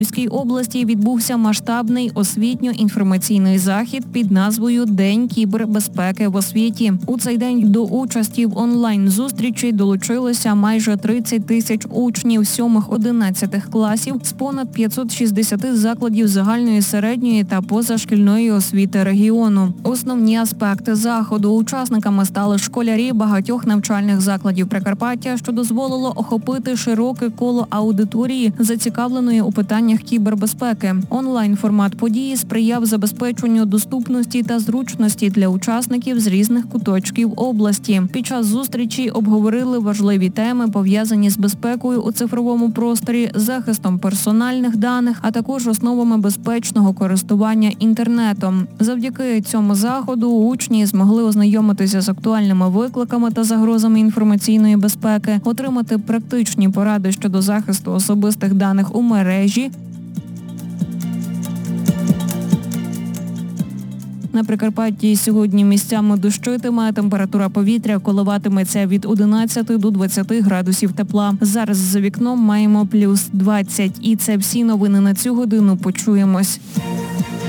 У Львівській області відбувся масштабний освітньо-інформаційний захід під назвою «День кібербезпеки в освіті». У цей день до участі в онлайн-зустрічі долучилося майже 30 тисяч учнів 7-11 класів з понад 560 закладів загальної, середньої та позашкільної освіти регіону. Основні аспекти заходу: учасниками стали школярі багатьох навчальних закладів Прикарпаття, що дозволило охопити широке коло аудиторії, зацікавленої у питаннях кібербезпеки. Онлайн-формат події сприяв забезпеченню доступності та зручності для учасників з різних куточків області. Під час зустрічі обговорили важливі теми, пов'язані з безпекою у цифровому просторі, захистом персональних даних, а також основами безпечного користування інтернетом. Завдяки цьому заходу учні змогли ознайомитися з актуальними викликами та загрозами інформаційної безпеки, отримати практичні поради щодо захисту особистих даних у мережі. На Прикарпатті сьогодні місцями дощитиме, температура повітря коливатиметься від 11 до 20 градусів тепла. Зараз за вікном маємо плюс 20. І це всі новини на цю годину. Почуємось.